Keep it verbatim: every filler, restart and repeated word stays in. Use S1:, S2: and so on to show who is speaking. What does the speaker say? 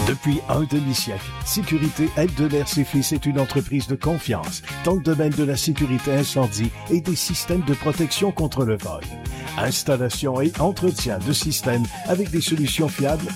S1: Depuis un demi-siècle, Sécurité Eldeler et Fils est une entreprise de confiance dans le domaine de la sécurité incendie et des systèmes de protection contre le vol. Installation et entretien de systèmes avec des solutions fiables